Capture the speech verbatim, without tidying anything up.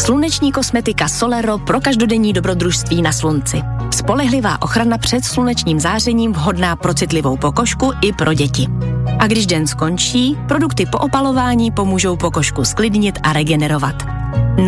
Sluneční kosmetika Solero pro každodenní dobrodružství na slunci. Spolehlivá ochrana před slunečním zářením vhodná pro citlivou pokožku i pro děti. A když den skončí, produkty po opalování pomůžou pokožku sklidnit a regenerovat.